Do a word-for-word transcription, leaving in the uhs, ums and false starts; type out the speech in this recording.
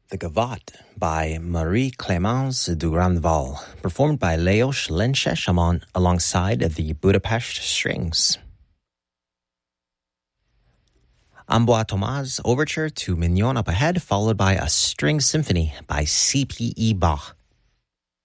The Gavotte by Marie-Clémence du Grandval, performed by Leos Lenche alongside the Budapest Strings. Ambroise Thomas' overture to Mignon Up Ahead, followed by a string symphony by C P E Bach.